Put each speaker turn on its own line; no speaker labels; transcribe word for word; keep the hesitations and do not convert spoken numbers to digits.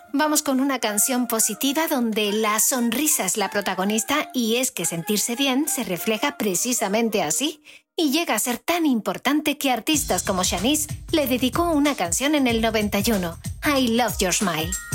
Vamos con una canción positiva donde la sonrisa es la protagonista y es que sentirse bien se refleja precisamente así. Y llega a ser tan importante que artistas como Shanice le dedicó una canción en el noventa y uno, I Love Your Smile.